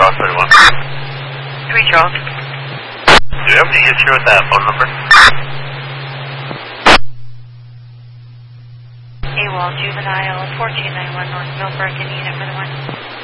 Cross 31. 3 Charles. Do you have any issue with that phone number? AWOL Juvenile 4291 North Millbrook, and unit for the one.